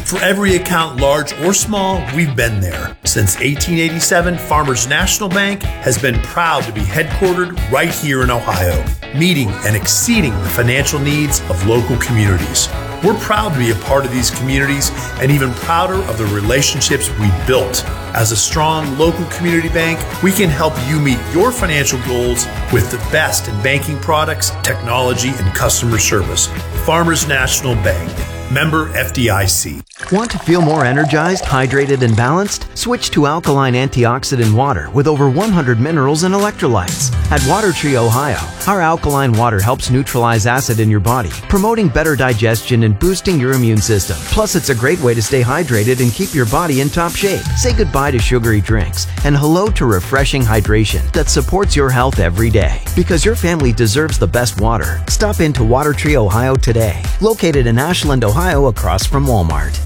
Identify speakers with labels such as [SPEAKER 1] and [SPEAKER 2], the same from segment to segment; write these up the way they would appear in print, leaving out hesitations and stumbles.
[SPEAKER 1] For every account, large or small, we've been there. Since 1887, Farmers National Bank has been proud to be headquartered right here in Ohio, meeting and exceeding the financial needs of local communities. We're proud to be a part of these communities and even prouder of the relationships we built. As a strong local community bank, we can help you meet your financial goals with the best in banking products, technology, and customer service. Farmers National Bank. Member FDIC.
[SPEAKER 2] Want to feel more energized, hydrated, and balanced? Switch to alkaline antioxidant water with over 100 minerals and electrolytes. At Water Tree, Ohio, our alkaline water helps neutralize acid in your body, promoting better digestion and boosting your immune system. Plus, it's a great way to stay hydrated and keep your body in top shape. Say goodbye to sugary drinks and hello to refreshing hydration that supports your health every day. Because your family deserves the best water. Stop into Water Tree, Ohio today. Located in Ashland, Ohio, across from Walmart.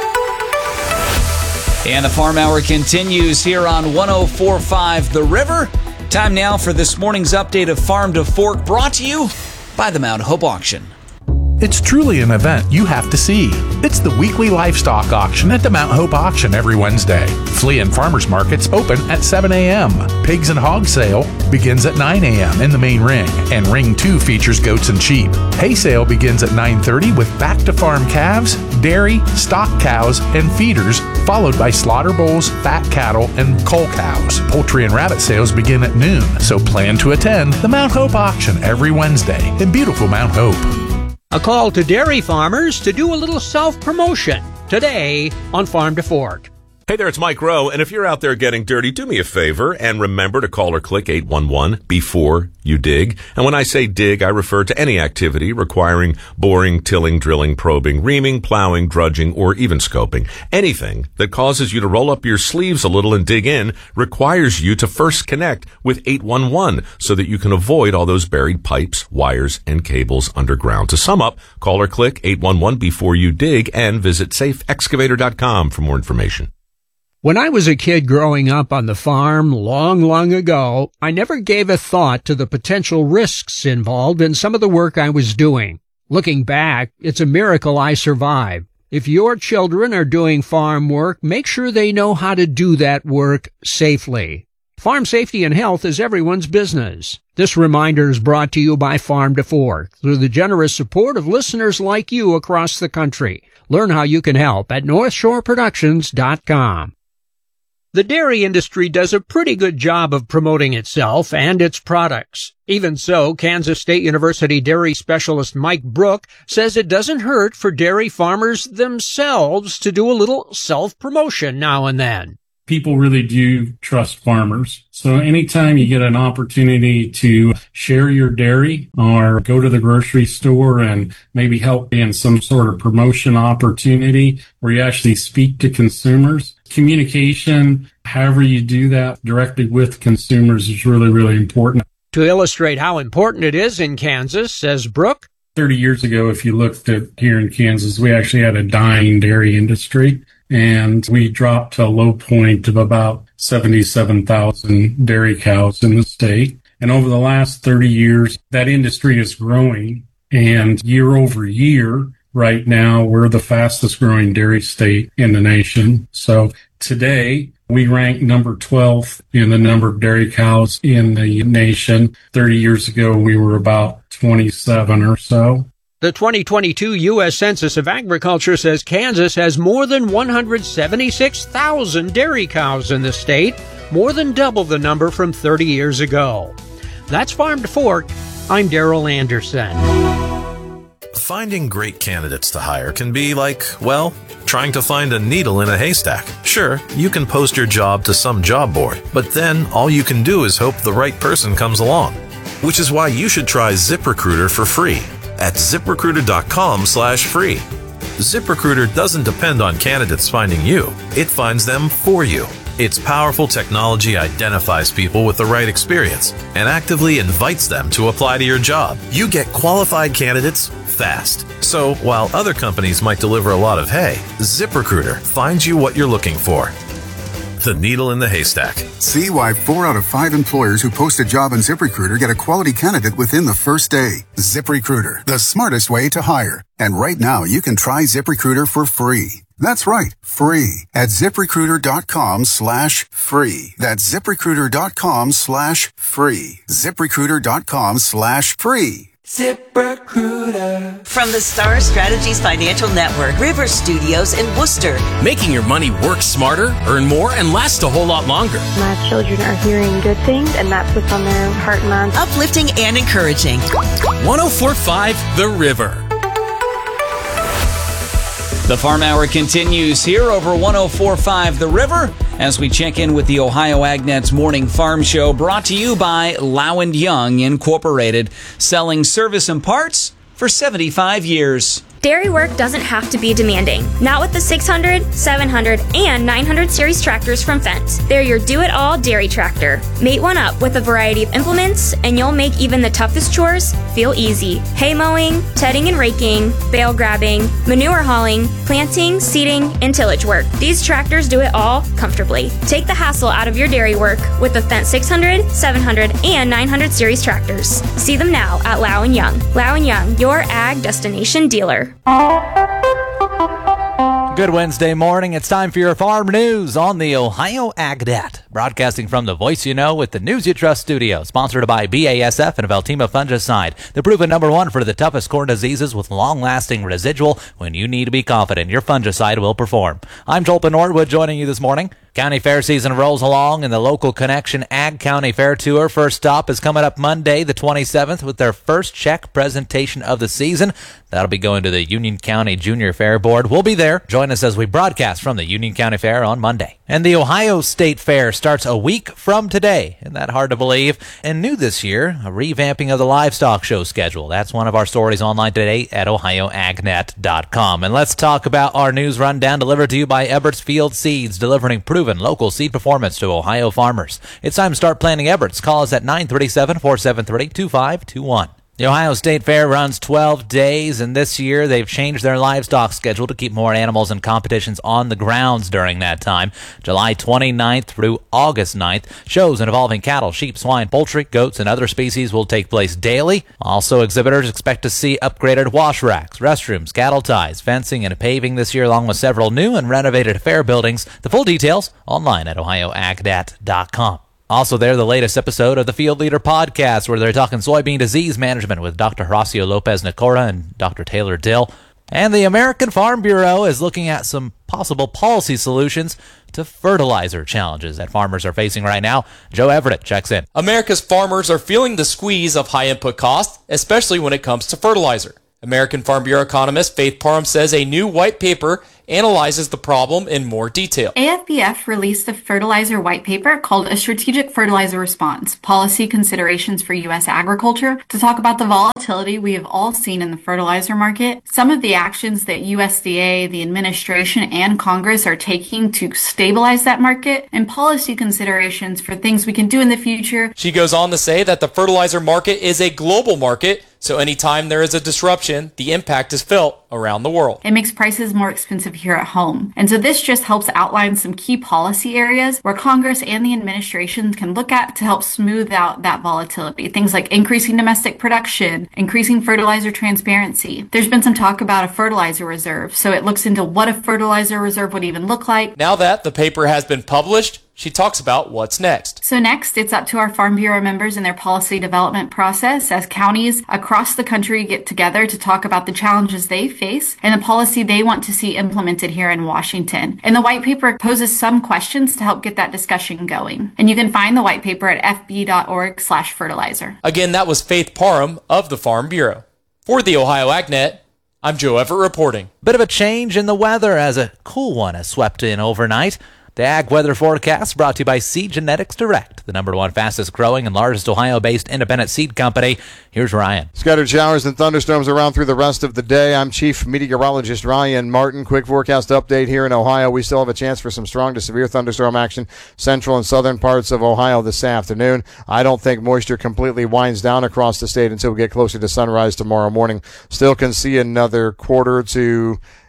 [SPEAKER 3] And the Farm Hour continues here on 104.5 The River. Time now for this morning's update of Farm to Fork, brought to you by the Mount Hope Auction.
[SPEAKER 4] It's truly an event you have to see. It's the weekly livestock auction at the Mount Hope Auction every Wednesday. Flea and farmers markets open at 7 a.m. Pigs and hog sale begins at 9 a.m. in the main ring, and Ring 2 features goats and sheep. Hay sale begins at 9:30 with back-to-farm calves, dairy, stock cows, and feeders, followed by slaughter bulls, fat cattle, and cull cows. Poultry and rabbit sales begin at noon, so plan to attend the Mount Hope Auction every Wednesday in beautiful Mount Hope.
[SPEAKER 5] A call to dairy farmers to do a little self-promotion today on Farm to Fork.
[SPEAKER 6] Hey there, it's Mike Rowe, and if you're out there getting dirty, do me a favor and remember to call or click 811 before you dig. And when I say dig, I refer to any activity requiring boring, tilling, drilling, probing, reaming, plowing, drudging, or even scoping. Anything that causes you to roll up your sleeves a little and dig in requires you to first connect with 811 so that you can avoid all those buried pipes, wires, and cables underground. To sum up, call or click 811 before you dig and visit safeexcavator.com for more information.
[SPEAKER 5] When I was a kid growing up on the farm long ago, I never gave a thought to the potential risks involved in some of the work I was doing. Looking back, it's a miracle I survived. If your children are doing farm work, make sure they know how to do that work safely. Farm safety and health is everyone's business. This reminder is brought to you by Farm to Fork through the generous support of listeners like you across the country. Learn how you can help at NorthshoreProductions.com. The dairy industry does a pretty good job of promoting itself and its products. Even so, Kansas State University dairy specialist Mike Brook says it doesn't hurt for dairy farmers themselves to do a little self-promotion now and then.
[SPEAKER 7] People really do trust farmers. So anytime you get an opportunity to share your dairy or go to the grocery store and maybe help in some sort of promotion opportunity where you actually speak to consumers, communication, however you do that directly with consumers is really important.
[SPEAKER 5] To illustrate how important it is in Kansas, says Brook,
[SPEAKER 7] 30 years ago, if you looked at here in Kansas, we actually had a dying dairy industry. And we dropped to a low point of about 77,000 dairy cows in the state. And over the last 30 years, that industry is growing. And year over year, right now, we're the fastest growing dairy state in the nation. So today, we rank number 12 in the number of dairy cows in the nation. 30 years ago, we were about 27 or so.
[SPEAKER 5] The 2022 U.S. Census of Agriculture says Kansas has more than 176,000 dairy cows in the state, more than double the number from 30 years ago. That's Farm to Fork. I'm Darrell Anderson.
[SPEAKER 8] Finding great candidates to hire can be like, well, trying to find a needle in a haystack. Sure, you can post your job to some job board, but then all you can do is hope the right person comes along. Which is why you should try ZipRecruiter for free at ZipRecruiter.com/free. ZipRecruiter doesn't depend on candidates finding you. It finds them for you. Its powerful technology identifies people with the right experience and actively invites them to apply to your job. You get qualified candidates fast. So while other companies might deliver a lot of hay, ZipRecruiter finds you what you're looking for. The needle in the haystack.
[SPEAKER 9] See why 4 out of 5 employers who post a job on ZipRecruiter get a quality candidate within the first day. ZipRecruiter, the smartest way to hire. And right now, you can try ZipRecruiter for free. That's right, free at ZipRecruiter.com/free. That's ZipRecruiter.com/free. ZipRecruiter.com/free.
[SPEAKER 10] ZipRecruiter. From the Star Strategies Financial Network, River Studios in Worcester.
[SPEAKER 11] Making your money work smarter, earn more, and last a whole lot longer.
[SPEAKER 12] My children are hearing good things, and that's what's on their heart and mind.
[SPEAKER 10] Uplifting and encouraging.
[SPEAKER 11] 104.5 The River.
[SPEAKER 3] The Farm Hour continues here over 104.5 The River as we check in with the Ohio AgNet's Morning Farm Show, brought to you by Low & Young Incorporated, selling service and parts for 75 years.
[SPEAKER 13] Dairy work doesn't have to be demanding. Not with the 600, 700, and 900 series tractors from Fendt. They're your do-it-all dairy tractor. Mate one up with a variety of implements, and you'll make even the toughest chores feel easy. Hay mowing, tedding and raking, bale grabbing, manure hauling, planting, seeding, and tillage work. These tractors do it all comfortably. Take the hassle out of your dairy work with the Fendt 600, 700, and 900 series tractors. See them now at Low & Young. Low & Young, your ag destination dealer.
[SPEAKER 14] Good Wednesday morning. It's time for your farm news on the Ohio AgNet. Broadcasting from the Voice You Know with the News You Trust studio. Sponsored by BASF and Veltima Fungicide. The proven #1 for the toughest corn diseases with long-lasting residual. When you need to be confident your fungicide will perform. I'm Joel Norwood joining you this morning. County fair season rolls along in the local Connection Ag County Fair Tour. First stop is coming up Monday, the 27th, with their first check presentation of the season. That'll be going to the Union County Junior Fair Board. We'll be there. Join us as we broadcast from the Union County Fair on Monday. And the Ohio State Fair starts a week from today. Isn't that hard to believe? And new this year, a revamping of the livestock show schedule. That's one of our stories online today at ohioagnet.com. And let's talk about our news rundown delivered to you by Ebert's Field Seeds, delivering proven local seed performance to Ohio farmers. It's time to start planting Ebert's. Call us at 937-473-2521. The Ohio State Fair runs 12 days, and this year they've changed their livestock schedule to keep more animals and competitions on the grounds during that time. July 29th through August 9th, shows involving cattle, sheep, swine, poultry, goats, and other species will take place daily. Also, exhibitors expect to see upgraded wash racks, restrooms, cattle ties, fencing, and paving this year, along with several new and renovated fair buildings. The full details online at ohioagnet.com. Also there, the latest episode of the Field Leader Podcast, where they're talking soybean disease management with Dr. Horacio Lopez-Nicora and Dr. Taylor Dill. And the American Farm Bureau is looking at some possible policy solutions to fertilizer challenges that farmers are facing right now. Joe Everett checks in.
[SPEAKER 15] America's farmers are feeling the squeeze of high input costs, especially when it comes to fertilizer. American Farm Bureau economist Faith Parham says a new white paper analyzes the problem in more detail.
[SPEAKER 16] AFBF released a fertilizer white paper called A Strategic Fertilizer Response, Policy Considerations for U.S. Agriculture, to talk about the volatility we have all seen in the fertilizer market, some of the actions that USDA, the administration, and Congress are taking to stabilize that market, and policy considerations for things we can do in the future.
[SPEAKER 15] She goes on to say that the fertilizer market is a global market, so anytime there is a disruption, the impact is felt around the world.
[SPEAKER 16] It makes prices more expensive here at home. And so this just helps outline some key policy areas where Congress and the administration can look at to help smooth out that volatility. Things like increasing domestic production, increasing fertilizer transparency. There's been some talk about a fertilizer reserve, so it looks into what a fertilizer reserve would even look like.
[SPEAKER 15] Now that the paper has been published, she talks about what's next.
[SPEAKER 16] So next, it's up to our Farm Bureau members in their policy development process as counties across the country get together to talk about the challenges they face and the policy they want to see implemented here in Washington. And the white paper poses some questions to help get that discussion going. And you can find the white paper at fb.org/fertilizer.
[SPEAKER 15] Again, that was Faith Parham of the Farm Bureau. For the Ohio AgNet, I'm Joe Everett reporting.
[SPEAKER 14] Bit of a change in the weather as a cool one has swept in overnight. The Ag Weather Forecast brought to you by Seed Genetics Direct, the #1 fastest growing and largest Ohio-based independent seed company. Here's Ryan.
[SPEAKER 17] Scattered showers and thunderstorms around through the rest of the day. I'm Chief Meteorologist Ryan Martin. Quick forecast update here in Ohio. We still have a chance for some strong to severe thunderstorm action central and southern parts of Ohio this afternoon. I don't think moisture completely winds down across the state until we get closer to sunrise tomorrow morning. Still can see another quarter to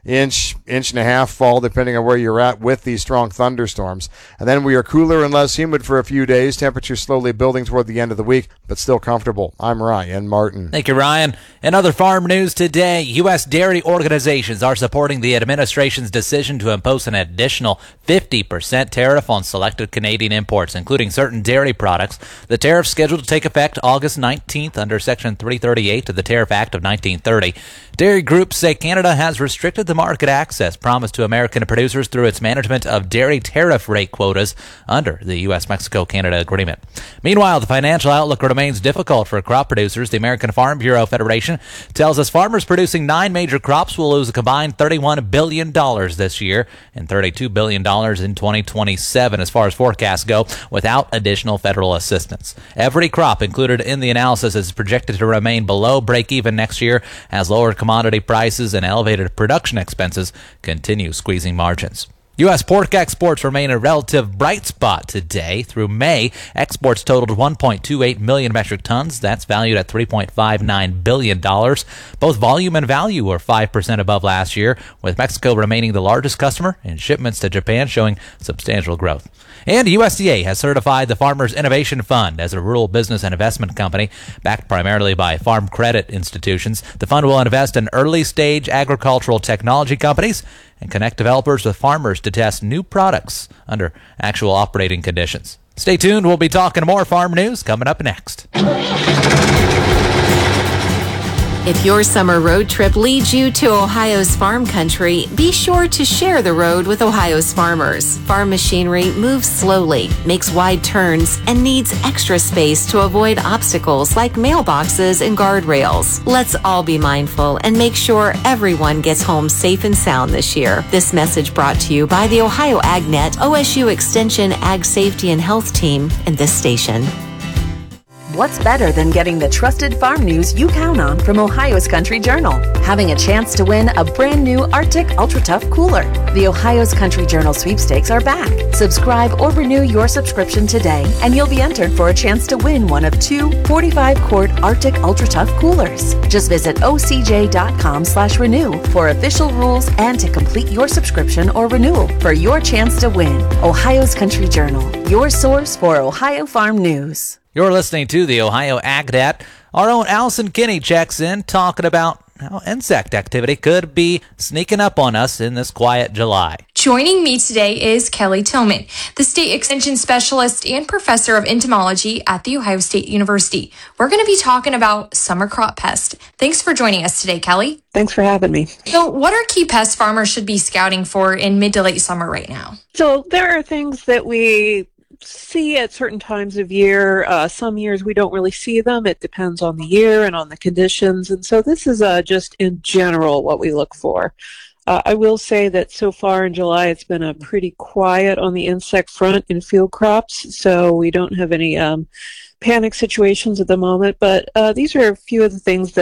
[SPEAKER 17] inch and a half fall, depending on where you're at with these strong thunderstorms. And then we are cooler and less humid for a few days. Temperatures slowly building toward the end of the week, but still comfortable. I'm Ryan Martin.
[SPEAKER 14] Thank you, Ryan. In other farm news today, U.S. dairy organizations are supporting the administration's decision to impose an additional 50% tariff on selected Canadian imports, including certain dairy products. The tariff scheduled to take effect August 19th under Section 338 of the Tariff Act of 1930. Dairy groups say Canada has restricted the market access promised to American producers through its management of dairy tariff rate quotas under the U.S.-Mexico-Canada agreement. Meanwhile, the financial outlook remains difficult for crop producers. The American Farm Bureau Federation tells us farmers producing 9 major crops will lose a combined $31 billion this year and $32 billion in 2027 as far as forecasts go, without additional federal assistance. Every crop included in the analysis is projected to remain below break-even next year as lower commodity prices and elevated production expenses continue squeezing margins. U.S. pork exports remain a relative bright spot today. Through May, exports totaled 1.28 million metric tons. That's valued at $3.59 billion. Both volume and value were 5% above last year, with Mexico remaining the largest customer and shipments to Japan showing substantial growth. And USDA has certified the Farmers Innovation Fund as a rural business and investment company backed primarily by farm credit institutions. The fund will invest in early-stage agricultural technology companies and connect developers with farmers to test new products under actual operating conditions. Stay tuned. We'll be talking more farm news coming up next.
[SPEAKER 18] If your summer road trip leads you to Ohio's farm country, be sure to share the road with Ohio's farmers. Farm machinery moves slowly, makes wide turns, and needs extra space to avoid obstacles like mailboxes and guardrails. Let's all be mindful and make sure everyone gets home safe and sound this year. This message brought to you by the Ohio AgNet, OSU Extension Ag Safety and Health Team, and this station.
[SPEAKER 19] What's better than getting the trusted farm news you count on from Ohio's Country Journal? Having a chance to win a brand new Arctic Ultra Tough cooler. The Ohio's Country Journal sweepstakes are back. Subscribe or renew your subscription today, and you'll be entered for a chance to win one of 2 45-quart Arctic Ultra Tough coolers. Just visit ocj.com/renew for official rules and to complete your subscription or renewal for your chance to win. Ohio's Country Journal, your source for Ohio farm news.
[SPEAKER 14] You're listening to the Ohio AgNet. Our own Allison Kinney checks in talking about how insect activity could be sneaking up on us in this quiet July.
[SPEAKER 20] Joining me today is Kelly Tillman, the State Extension Specialist and Professor of Entomology at The Ohio State University. We're going to be talking about summer crop pest. Thanks for joining us today, Kelly.
[SPEAKER 21] Thanks for having me.
[SPEAKER 20] So what are key pests farmers should be scouting for in mid to late summer right now?
[SPEAKER 21] So there are things that we see at certain times of year. Some years we don't really see them. It depends on the year and on the conditions. And so this is just in general what we look for. I will say that so far in July it's been a pretty quiet on the insect front in field crops. So we don't have any panic situations at the moment. But these are a few of the things that